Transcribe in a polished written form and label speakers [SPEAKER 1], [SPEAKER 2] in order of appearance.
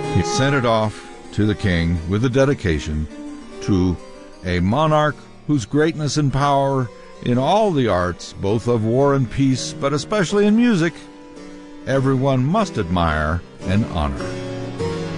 [SPEAKER 1] He sent it off to the king with a dedication to a monarch whose greatness and power in all the arts, both of war and peace, but especially in music, everyone must admire and honor.